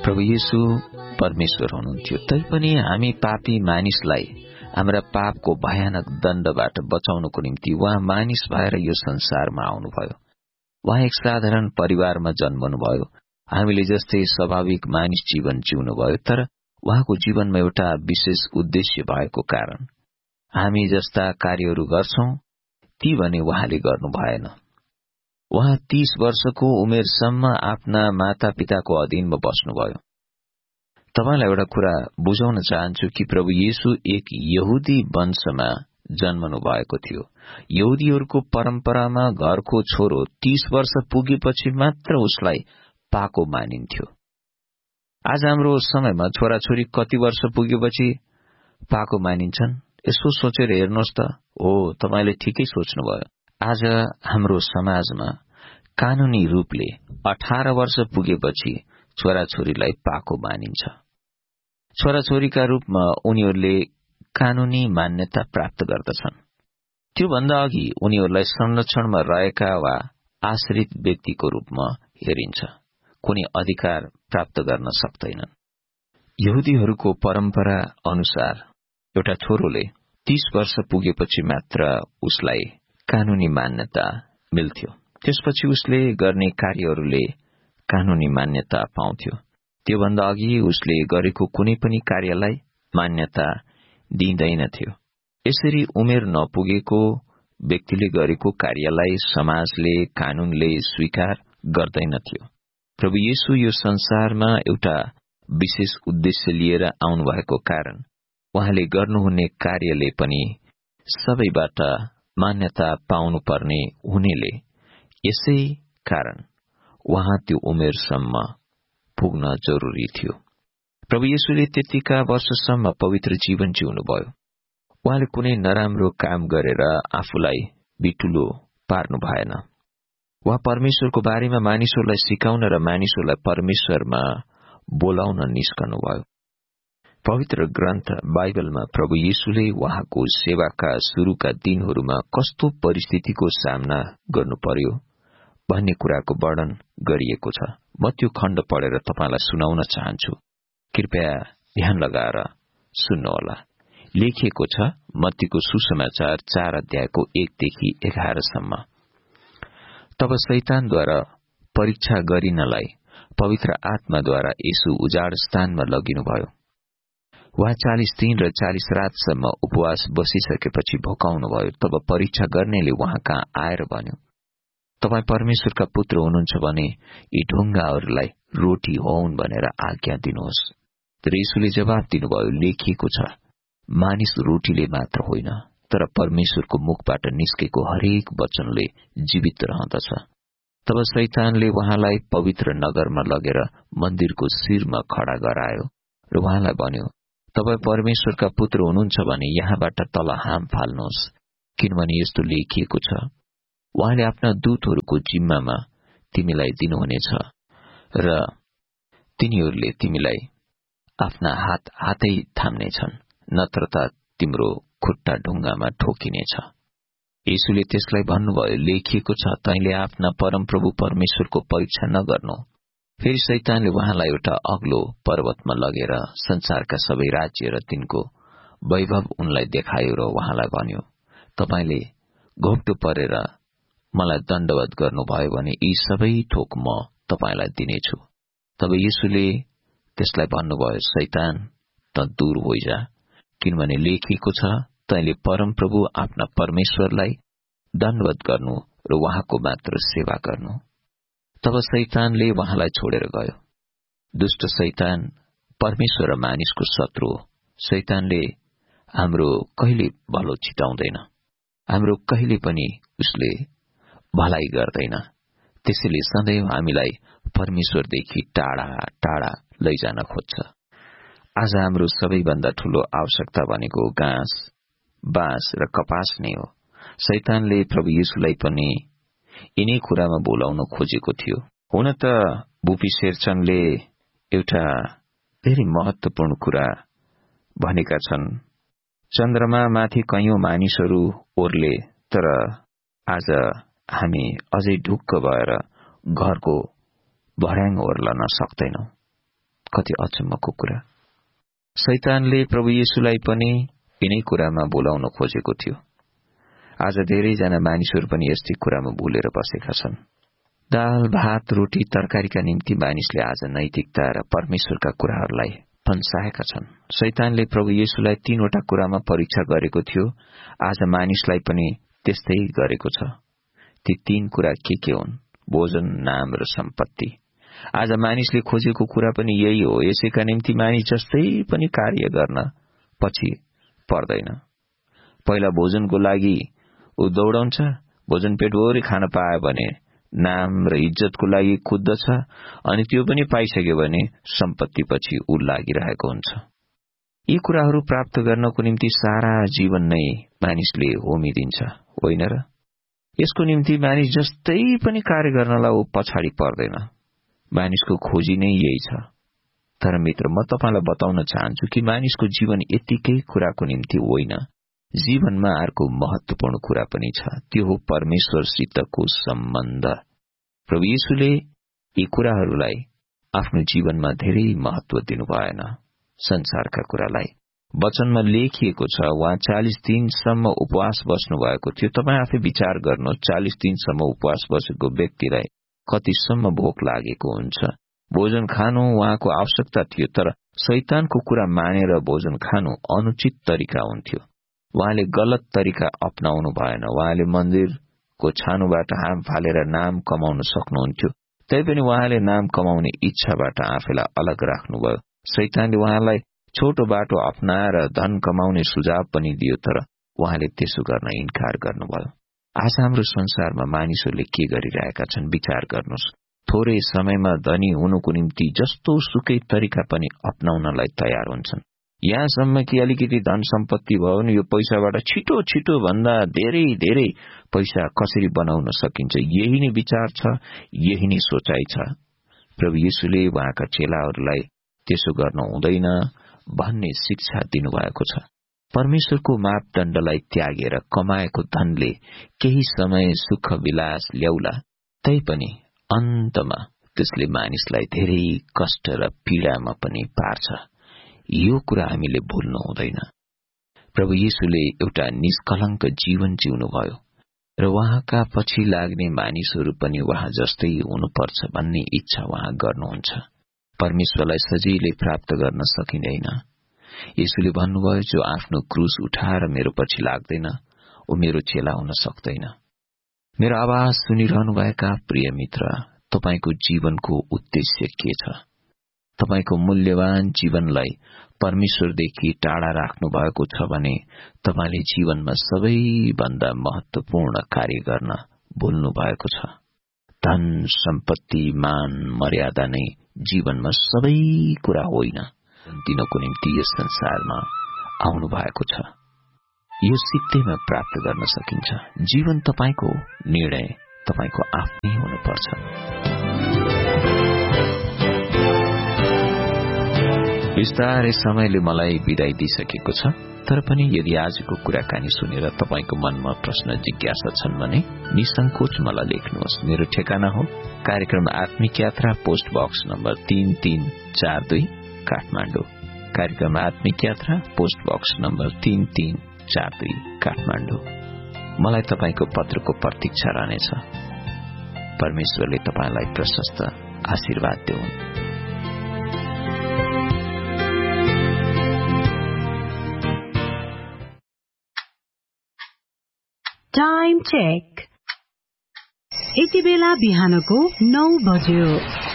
प्रभु येशू परमेश्वर हुनुहुन्थ्यो, तैपनि हामी पापी मानिसलाई हाम्रा पापको भयानक दण्डबाट बचाउनको निम्ति उहाँ मानिस भएर यो संसारमा आउनुभयो। उहाँ एक साधारण परिवारमा जन्मनुभयो। हामीले जस्तै स्वाभाविक मानिस जीवन जिउनुभयो, तर उहाँको जीवनमा एउटा विशेष उद्देश्य भएको कारण हामी जस्ता कार्यहरू गर्छौं ती भने उहाँले गर्नु भएन। उहाँ 30 वर्षको उमेरसम्म आफ्ना माता पिताको अधीनमा बस्नुभयो। तपाईलाई एउटा कुरा बुझाउन चाहन्छु कि प्रभु येशू एक यहुदी वंशमा जन्मनु भएको थियो। यहुदीहरूको परम्परामा घरको छोरो 30 वर्ष पुगेपछि मात्र उसलाई पाको मानिन्थ्यो। आज हाम्रो समयमा छोराछोरी कति वर्ष पुगेपछि पाको मानिन्छन्? यसो सोचेर हेर्नुहोस् त। हो, तपाईले ठिकै सोच्नुभयो। आज हाम्रो समाजमा कानूनी रूपले 18 वर्ष पुगेपछि छोराछोरीलाई पाको मानिन्छ। छोराछोरीका रूपमा उनीहरूले कानूनी मान्यता प्राप्त गर्दछन्। त्योभन्दा अघि उनीहरूलाई संरक्षणमा रहेका वा आश्रित व्यक्तिको रूपमा हेरिन्छ। कुनै अधिकार प्राप्त गर्न सक्दैनन्। यहुदीहरूको परम्परा अनुसार एउटा छोरोले 30 वर्ष पुगेपछि मात्र उसलाई कानूनी मान्यता मिल्थ्यो। त्यसपछि उसले गर्ने कार्यहरूले कानूनी मान्यता पाउँथ्यो। त्योभन्दा अघि उसले गरेको कुनै पनि कार्यलाई मान्यता दिँदैनथ्यो। यसरी उमेर नपुगेको व्यक्तिले गरेको कार्यलाई समाजले, कानूनले स्वीकार गर्दैनथ्यो। प्रभु येशू यो संसारमा एउटा विशेष उद्देश्य लिएर आउनुभएको कारण उहाँले गर्नुहुने कार्यले पनि सबैबाट मान्यता पाउनुपर्ने हुनेले यसै कारण उहाँ त्यो उमेरसम्म पुग्न जरुरी थियो। प्रभु येशूले त्यतिका वर्षसम्म पवित्र जीवन जिउनुभयो। उहाँले कुनै नराम्रो काम गरेर आफूलाई बिटुलो पार्नु भएन। उहाँ परमेश्वरको बारेमा मानिसहरूलाई सिकाउन र मानिसहरूलाई परमेश्वरमा बोलाउन निस्कनुभयो। पवित्र ग्रन्थ बाइबलमा प्रभु येशूले उहाँको सेवाका शुरूका दिनहरूमा कस्तो परिस्थितिको सामना गर्नु पर्यो भन्ने कुराको वर्णन गरिएको छ। म त्यो खण्ड पढेर तपाईलाई सुनाउन चाहन्छु। कृपया ध्यान लगाएर सुन्नुहोला। लेखिएको छ मत्तीको सुसमाचार 4 अध्यायको 1 देखि 11 सम्म। तब शैतानद्वारा परीक्षा गरिनलाई पवित्र आत्माद्वारा येशू उजाड स्थानमा लगिनुभयो। उहाँ 40 दिन र 40 रातसम्म उपवास बसिसकेपछि भोकाउनुभयो। तब परीक्षा गर्नेले उहाँ कहाँ आएर भन्यो, तपाई परमेश्वरका पुत्र हुनुहुन्छ भने यी ढुङ्गाहरूलाई रोटी होउन् भनेर आज्ञा दिनुहोस्। तर येशूले जवाब दिनुभयो, लेखिएको छ, मानिस रोटीले मात्र होइन तर परमेश्वरको मुखबाट निस्केको हरेक वचनले जीवित रहँदछ। तब शैतानले उहाँलाई पवित्र नगरमा लगेर मन्दिरको शिरमा खडा गरायो र उहाँलाई भन्यो, तपाई परमेश्वरका पुत्र हुनुहुन्छ भने यहाँबाट तल हाम फाल्नुहोस्, किनभने यस्तो लेखिएको छ, उहाँले आफ्ना दूतहरूको जिम्मामा तिमीलाई दिनुहुनेछ र तिनीहरूले तिमीलाई आफ्ना हातै थाम्नेछन्, नत्र त तिम्रो खुट्टा ढुङ्गामा ठोकिनेछ। येशूले त्यसलाई भन्नुभयो, लेखिएको छ, तैँले आफ्ना परमप्रभु परमेश्वरको परीक्षा नगर्नु। फेरि शैतानले उहाँलाई एउटा अग्लो पर्वतमा लगेर संसारका सबै राज्य र तिनको वैभव उनलाई देखायो र उहाँलाई भन्यो, तपाईले घोप्टो परेर मलाई दण्डवत गर्नुभयो भने यी सबै थोक म तपाईलाई दिनेछु। तब येशूले त्यसलाई भन्नुभयो, शैतान त दूर होइजा, किनभने लेखिएको छ, तैँले परमप्रभु आफ्ना परमेश्वरलाई दण्डवत गर्नु र उहाँको मात्र सेवा गर्नु। तब शैतानले उहाँलाई छोडेर गयो। दुष्ट शैतान परमेश्वर र मानिसको शत्रु हो। शैतानले हाम्रो कहिले भलो चिताउँदैन, हाम्रो कहिले पनि उसले भलाइ गर्दैन। त्यसैले सधैँ हामीलाई परमेश्वरदेखि टाढा टाढा लैजान खोज्छ। आज हाम्रो सबैभन्दा ठूलो आवश्यकता भनेको घाँस, बाँस र कपास नै हो। शैतानले प्रभु येशूलाई पनि यिनै कुरामा बोलाउन खोजेको थियो। हुन त बुपी शेरचनले एउटा धेरै महत्वपूर्ण कुरा भनेका छन्। चन्द्रमा माथि कैयौं मानिसहरू ओर्ले, तर आज हामी अझै ढुक्क भएर घरको भर्याङ ओर्लन सक्दैनौं। कति अचम्मको कुरा। शैतानले प्रभु येशूलाई पनि यिनै कुरामा बोलाउन खोजेको थियो। आज धेरैजना मानिसहरू पनि यस्तै कुरामा भुलेर बसेका छन्। दाल, भात, रोटी, तरकारीका निम्ति मानिसले आज नैतिकता र परमेश्वरका कुराहरूलाई पन्साएका छन्। शैतानले प्रभु येशूलाई 3वटा कुरामा परीक्षा गरेको थियो। आज मानिसलाई पनि त्यस्तै गरेको छ। ती 3 कुरा के हुन्? भोजन, नाम र सम्पत्ति। आज मानिसले खोजेको कुरा पनि यही हो। यसैका निम्ति मानिस जस्तै पनि कार्य गर्न पछि पर्दैन। पहिला भोजनको लागि ऊ दौडाउँछ, भोजन पेटभरि खान पायो भने नाम र इज्जतको लागि कुद्दछ, अनि त्यो पनि पाइसक्यो भने सम्पत्तिपछि ऊ लागिरहेको हुन्छ। यी कुराहरू प्राप्त गर्नको निम्ति सारा जीवन नै मानिसले होमिदिन्छ, होइन र? यसको निम्ति मानिस जस्तै पनि कार्य गर्नलाई ऊ पछाडि पर्दैन। मानिसको खोजी नै यही छ। तर मित्र, म तपाईलाई बताउन चाहन्छु कि मानिसको जीवन यतिकै कुराको निम्ति होइन। जीवनमा अर्को महत्वपूर्ण कुरा पनि छ। त्यो हो परमेश्वरसितको सम्बन्ध। प्रभु येशूले यी कुराहरूलाई आफ्नो जीवनमा धेरै महत्व दिनु भएन। संसारका कुरालाई वचनमा लेखिएको छ। उहाँ 40 दिनसम्म उपवास बस्नु भएको थियो। तपाईँ आफै विचार गर्नु, 40 दिनसम्म उपवास बसेको व्यक्तिलाई कतिसम्म भोक लागेको हुन्छ। भोजन खानु उहाँको आवश्यकता थियो, तर शैतानको कुरा मानेर भोजन खानु अनुचित तरिका हुन्थ्यो। उहाँले गलत तरिका अपनाउनु भएन। उहाँले मन्दिरको छानुबाट हाम फालेर नाम कमाउन सक्नुहुन्थ्यो, तैपनि उहाँले नाम कमाउने इच्छाबाट आफैलाई अलग राख्नुभयो। शैतानले उहाँलाई छोटो बाटो अपनाएर धन कमाउने सुझाव पनि दियो, तर उहाँले त्यसो गर्न इन्कार गर्नुभयो। आज हाम्रो संसारमा मानिसहरूले के गरिरहेका छन् विचार गर्नुहोस्। थोरै समयमा धनी हुनुको निम्ति जस्तो सुकै तरिका पनि अपनाउनलाई तयार हुन्छन्। यहाँसम्म कि अलिकति धन सम्पत्ति भयो भने यो पैसाबाट छिटो छिटो भन्दा धेरै धेरै पैसा कसरी बनाउन सकिन्छ, यही नै विचार छ, यही नै सोचाइ छ। प्रभु येशूले उहाँका चेलाहरूलाई त्यसो गर्न हुँदैन भन्ने शिक्षा दिनुभएको छ। परमेश्वरको मापदण्डलाई त्यागेर कमाएको धनले केही समय सुख विलास ल्याउला, तैपनि अन्तमा त्यसले मानिसलाई धेरै कष्ट र पीडामा पनि पार्छ। यो कुरा हामीले भुल्नु हुँदैन। प्रभु येशूले एउटा निष्कलङ्क जीवन जिउनुभयो र उहाँका पछि लाग्ने मानिसहरू पनि उहाँ जस्तै हुनुपर्छ भन्ने इच्छा उहाँ गर्नुहुन्छ। परमेश्वरलाई सजिलै प्राप्त गर्न सकिँदैन। येशूले भन्नुभयो, जो आफ्नो क्रुस उठाएर मेरो पछि लाग्दैन, ऊ मेरो चेला हुन सक्दैन। मेरो आवाज सुनिरहनुभएका प्रिय मित्र, तपाईको जीवनको उद्देश्य के छ? तपाईको मूल्यवान जीवनलाई परमेश्वरदेखि टाढा राख्नु भएको छ भने तपाईले जीवनमा सबैभन्दा महत्वपूर्ण कार्य गर्न भुल्नु भएको छ। धन, सम्पत्ति, मान, मर्यादा नै जीवनमा सबै कुरा होइन। दिनको निम्ति यस संसारमा आउनु भएको छ। यो सित्तैमा प्राप्त गर्न सकिन्छ। जीवन तपाईको, निर्णय तपाईको आफ्नै हुनुपर्छ। बिस्तारै समयले मलाई बिदाई दिइसकेको छ, तर पनि यदि आजको कुराकानी सुनेर तपाईको मनमा प्रश्न जिज्ञासा छन् भने निसंकोच मलाई लेख्नुहोस्। मेरो ठेगाना हो कार्यक्रम आत्मिक यात्रा, पोस्ट बक्स नम्बर 3342, काठमाडौँ। कार्यक्रम आत्मिक यात्रा, पोस्ट बक्स नम्बर 3342, काठमाडौँ। मलाई तपाईको पत्रको प्रतीक्षा रहनेछ। परमेश्वरले तपाईलाई प्रशस्त आशीर्वाद देऊन्। Time check. यति बेला बिहानको 9 बज्यो।